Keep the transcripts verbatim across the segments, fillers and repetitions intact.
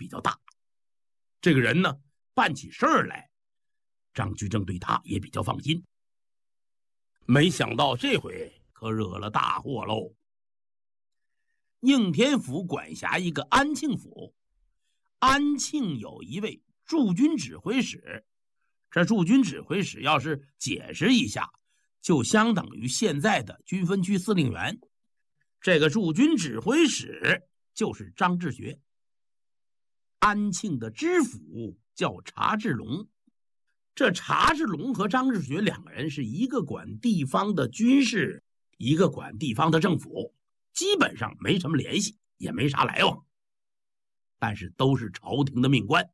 较大。这个人呢，办起事儿来，张居正对他也比较放心。没想到这回可惹了大祸喽。应天府管辖一个安庆府，安庆有一位驻军指挥使，这驻军指挥使要是解释一下，就相当于现在的军分区司令员。这个驻军指挥使就是张志学。安庆的知府叫查志龙，这查志龙和张志学两个人是一个管地方的军事，一个管地方的政府，基本上没什么联系，也没啥来往，但是都是朝廷的命官。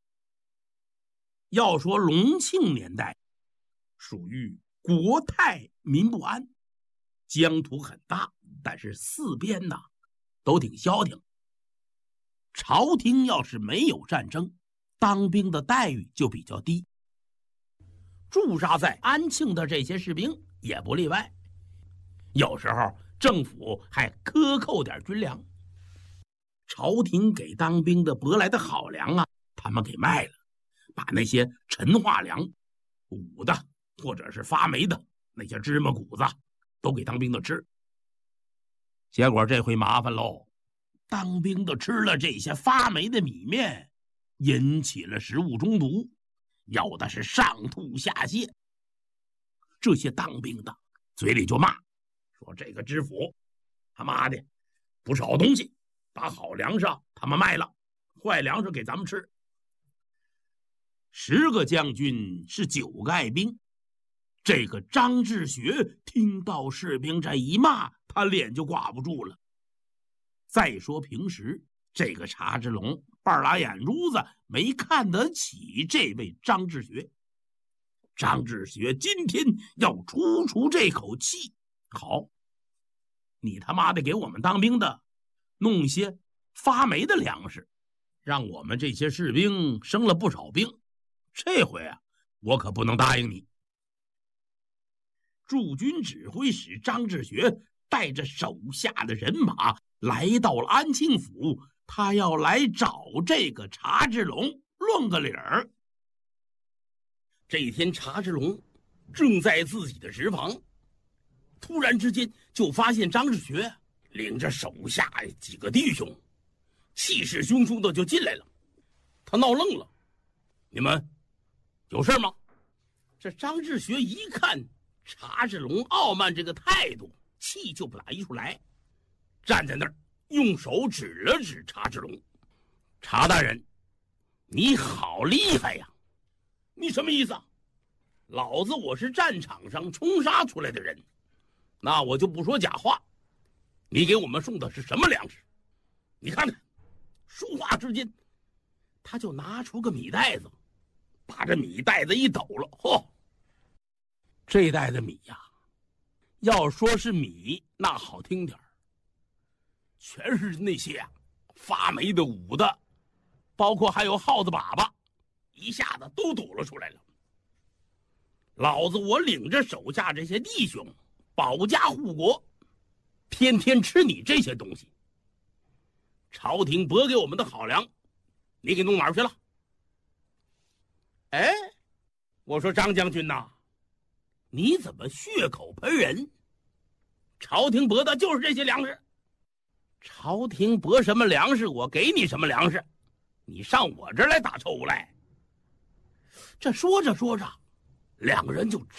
要说隆庆年代属于国泰民不安，疆土很大，但是四边呢都挺消停。朝廷要是没有战争，当兵的待遇就比较低。驻扎在安庆的这些士兵也不例外，有时候政府还克扣点军粮。朝廷给当兵的拨来的好粮啊，他们给卖了，把那些陈化粮、捂的或者是发霉的那些芝麻谷子都给当兵的吃。结果这回麻烦喽，当兵的吃了这些发霉的米面，引起了食物中毒，有的是上吐下泻。这些当兵的嘴里就骂，说这个知府他妈的不是好东西，把好粮食他们卖了，坏粮食给咱们吃。十个将军是九个爱兵，这个张志学听到士兵这一骂，他脸就挂不住了。再说平时这个查志龙半拉眼珠子没看得起这位张志学，张志学今天要出出这口气。好，你他妈的给我们当兵的弄一些发霉的粮食，让我们这些士兵生了不少病，这回啊我可不能答应你。驻军指挥使张志学带着手下的人马来到了安庆府，他要来找这个查志龙论个理儿。这一天，查志龙正在自己的职房，突然之间就发现张志学领着手下几个弟兄，气势汹汹的就进来了。他闹愣了，你们有事吗？这张志学一看查志龙傲慢这个态度，气就不打一处来，站在那儿用手指了指查志龙。查大人，你好厉害呀！你什么意思啊？老子我是战场上冲杀出来的人，那我就不说假话。你给我们送的是什么粮食？你看看。说话之间，他就拿出个米袋子，把这米袋子一抖了，嚯！这袋子米呀，要说是米那好听点儿，全是那些啊发霉的、捂的，包括还有耗子粑粑，一下子都抖了出来了。老子我领着手下这些弟兄保家护国，天天吃你这些东西。朝廷拨给我们的好粮，你给弄哪儿去了？哎，我说张将军呐，你怎么血口喷人？朝廷拨的就是这些粮食，朝廷拨什么粮食，我给你什么粮食，你上我这儿来打臭来。这说着说着，两个人就